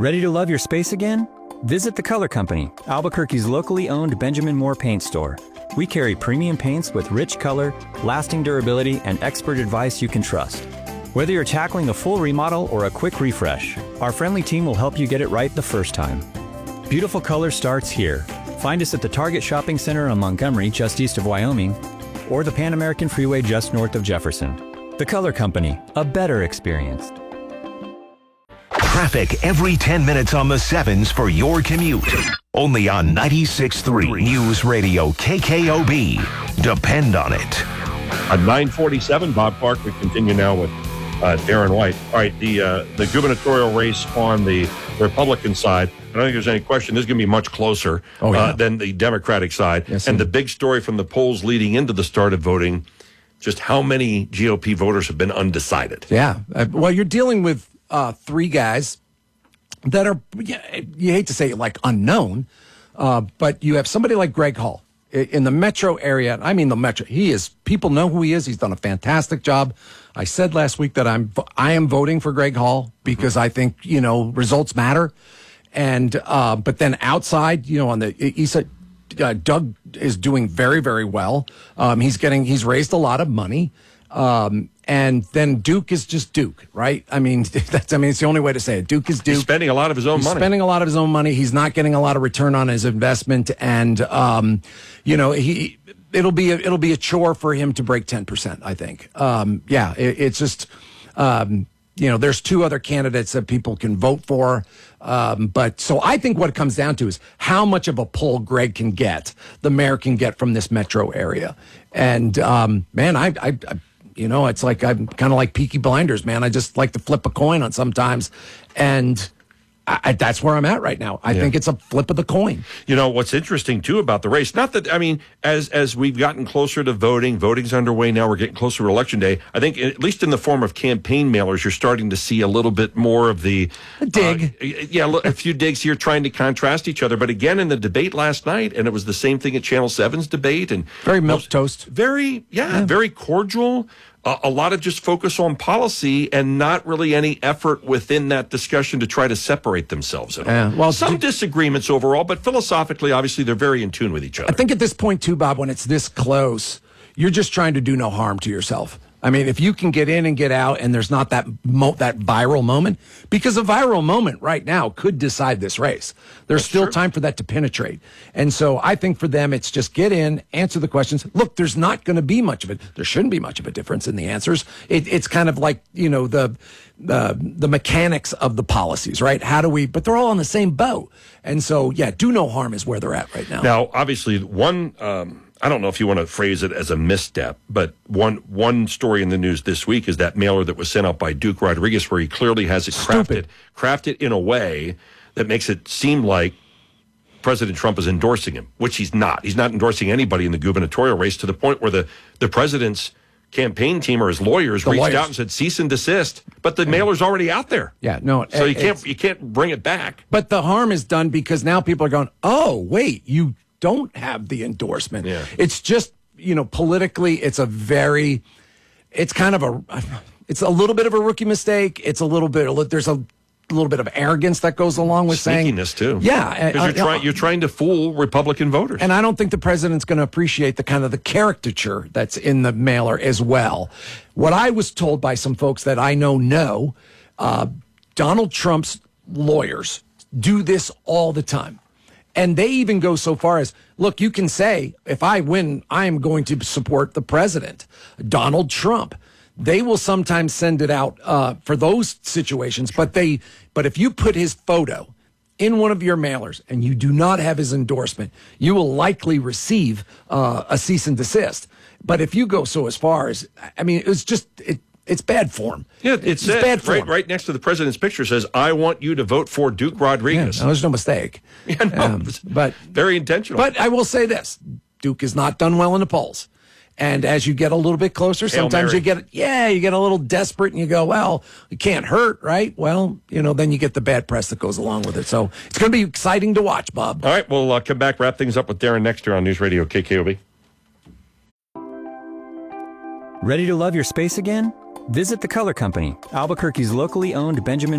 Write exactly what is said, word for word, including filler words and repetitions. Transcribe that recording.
Ready to love your space again? Visit The Color Company, Albuquerque's locally owned Benjamin Moore paint store. We carry premium paints with rich color, lasting durability, and expert advice you can trust. Whether you're tackling a full remodel or a quick refresh, our friendly team will help you get it right the first time. Beautiful color starts here. Find us at the Target Shopping Center on Montgomery, just east of Wyoming, or the Pan American Freeway just north of Jefferson. The Color Company, a better experience. Traffic every ten minutes on the sevens for your commute. Only on ninety-six point three News Radio K K O B. Depend on it. At nine forty-seven, Bob Clark, we continue now with uh, Darren White. All right, the uh, the gubernatorial race on the Republican side, I don't think there's any question this is going to be much closer oh, yeah. uh, than the Democratic side. Yes, and the big story from the polls leading into the start of voting, just how many G O P voters have been undecided. Yeah. Uh, well, you're dealing with uh, three guys that are, you hate to say it, like unknown, uh, but you have somebody like Greg Hall in the metro area. I mean, the metro, he is, people know who he is. He's done a fantastic job. I said last week that I'm, I am voting for Greg Hall because mm-hmm. I think, you know, results matter. And, uh, but then outside, you know, on the, he said, uh, Doug is doing very, very well. Um, he's getting, he's raised a lot of money. Um, and then Duke is just Duke, right? I mean, that's, I mean, it's the only way to say it. Duke is Duke. He's spending a lot of his own He's money. spending a lot of his own money. He's not getting a lot of return on his investment. And, um, you know, he, it'll be, a, it'll be a chore for him to break ten percent, I think. Um, yeah, it, it's just, um, you know, there's two other candidates that people can vote for. Um, but so I think what it comes down to is how much of a pull Greg can get, the mayor can get from this metro area. And, um, man, I, I, I you know, it's like I'm kind of like Peaky Blinders, man. I just like to flip a coin on sometimes. And I, I, that's where I'm at right now. I yeah. think it's a flip of the coin. You know, what's interesting, too, about the race, not that, I mean, as as we've gotten closer to voting, voting's underway now, we're getting closer to Election Day. I think, at least in the form of campaign mailers, you're starting to see a little bit more of the... A dig. Uh, yeah, a few digs here trying to contrast each other. But again, in the debate last night, and it was the same thing at Channel seven's debate. And very milquetoast. Very, yeah, yeah, very cordial. Uh, a lot of just focus on policy and not really any effort within that discussion to try to separate themselves at all. Yeah, well, Some do, disagreements overall, but philosophically, obviously, they're very in tune with each other. I think at this point, too, Bob, when it's this close, you're just trying to do no harm to yourself. I mean, if you can get in and get out and there's not that mo- that viral moment, because a viral moment right now could decide this race. There's That's still true. time for that to penetrate. And so I think for them, it's just get in, answer the questions. Look, there's not going to be much of it. There shouldn't be much of a difference in the answers. It, it's kind of like, you know, the, the, the mechanics of the policies, right? How do we, but they're all on the same boat. And so, yeah, do no harm is where they're at right now. Now, obviously, one, um, I don't know if you want to phrase it as a misstep, but one one story in the news this week is that mailer that was sent out by Duke Rodriguez, where he clearly has it crafted, crafted in a way that makes it seem like President Trump is endorsing him, which he's not. He's not endorsing anybody in the gubernatorial race, to the point where the, the president's campaign team or his lawyers the reached lawyers. out and said cease and desist, but the yeah. mailer's already out there. Yeah, no. So you can't you can't bring it back. But the harm is done because now people are going, oh, wait, you don't have the endorsement. Yeah. It's just, you know, politically, it's a very, it's kind of a, it's a little bit of a rookie mistake. It's a little bit, there's a little bit of arrogance that goes along with saying. Sneakiness, too. Yeah. Because you're, try, you're trying to fool Republican voters. And I don't think the president's going to appreciate the kind of the caricature that's in the mailer as well. What I was told by some folks that I know know, uh, Donald Trump's lawyers do this all the time. And they even go so far as, look, you can say, if I win, I am going to support the president, Donald Trump. They will sometimes send it out uh, for those situations. But they, but if you put his photo in one of your mailers and you do not have his endorsement, you will likely receive uh, a cease and desist. But if you go so as far as, I mean, it's just, it, it's bad form. Yeah, it it's says, bad form. Right, right next to the president's picture says, I want you to vote for Duke Rodriguez. Yeah, no, there's no mistake. Yeah, no, um, but very intentional. But I will say this, Duke has not done well in the polls. And as you get a little bit closer, Hail sometimes Mary. you get, yeah, you get a little desperate and you go, well, it can't hurt, right? Well, you know, then you get the bad press that goes along with it. So it's going to be exciting to watch, Bob. All right, we'll uh, come back, wrap things up with Darren next year on News Radio K K O B. Ready to love your space again? Visit The Color Company, Albuquerque's locally owned Benjamin